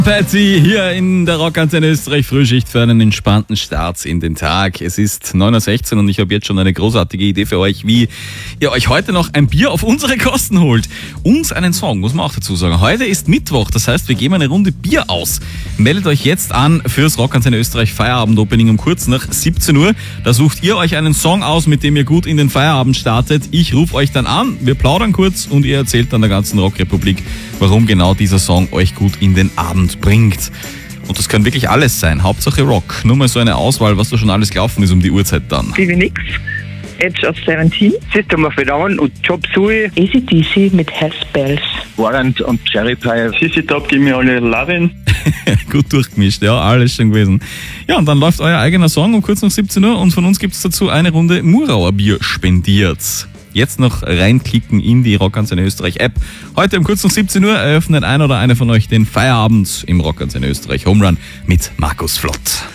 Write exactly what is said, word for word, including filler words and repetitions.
Patty hier in der Rockantenne Österreich Frühschicht für einen entspannten Start in den Tag. Es ist neun Uhr sechzehn und ich habe jetzt schon eine großartige Idee für euch, wie ihr euch heute noch ein Bier auf unsere Kosten holt. Uns einen Song, muss man auch dazu sagen. Heute ist Mittwoch, das heißt, wir geben eine Runde Bier aus. Meldet euch jetzt an fürs Rockantenne Österreich Feierabend-Opening um kurz nach siebzehn Uhr. Da sucht ihr euch einen Song aus, mit dem ihr gut in den Feierabend startet. Ich rufe euch dann an, wir plaudern kurz und ihr erzählt dann der ganzen Rockrepublik, warum genau dieser Song euch gut in den Abend bringt. Und das kann wirklich alles sein. Hauptsache Rock. Nur mal so eine Auswahl, was da schon alles gelaufen ist um die Uhrzeit dann. Stevie Nicks, Edge of Seventeen, System of a Down und Chop Suey, A C D C mit Hellspells, Warrant und Cherry Pie, C C Top, Give Me All Your Lovin'. Gut durchgemischt, ja, alles schon gewesen. Ja, und dann läuft euer eigener Song um kurz nach siebzehn Uhr und von uns gibt es dazu eine Runde Murauer Bier spendiert. Jetzt noch reinklicken in die Rockantenne Österreich App. Heute um kurz nach siebzehn Uhr eröffnet ein oder eine von euch den Feierabend im Rockantenne Österreich Home Run mit Markus Flott.